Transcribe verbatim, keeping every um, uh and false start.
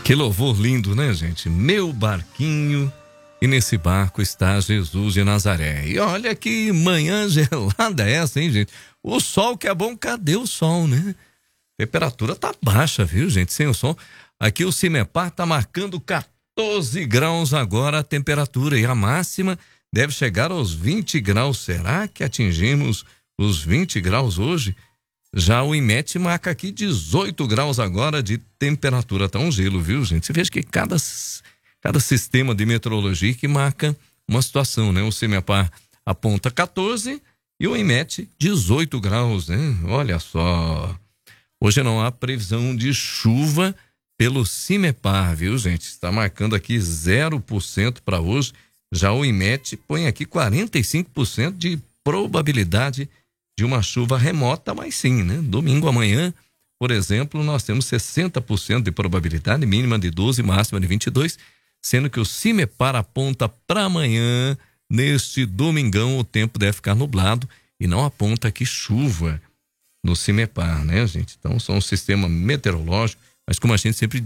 Que louvor lindo, né, gente? Meu barquinho, e nesse barco está Jesus de Nazaré. E olha que manhã gelada é essa, hein, gente? O sol que é bom, cadê o sol, né? Temperatura tá baixa, viu, gente? Sem o sol. Aqui o Cimepar tá marcando quatorze graus agora a temperatura, e a máxima deve chegar aos vinte graus. Será que atingimos os vinte graus hoje? Já o IMET marca aqui dezoito graus agora de temperatura. Tá um gelo, viu, gente? Você veja que cada, cada sistema de meteorologia que marca uma situação, né? O Cimepar aponta quatorze e o IMET dezoito graus, né? Olha só. Hoje não há previsão de chuva pelo Cimepar, viu, gente? Está marcando aqui zero por cento para hoje. Já o IMET põe aqui quarenta e cinco por cento de probabilidade de uma chuva remota, mas sim, né? Domingo amanhã, por exemplo, nós temos sessenta por cento de probabilidade, mínima de doze, máxima de vinte e dois, sendo que o Cimepar aponta para amanhã, neste domingão, o tempo deve ficar nublado e não aponta aqui chuva no Cimepar, né, gente? Então, são um sistema meteorológico, mas como a gente sempre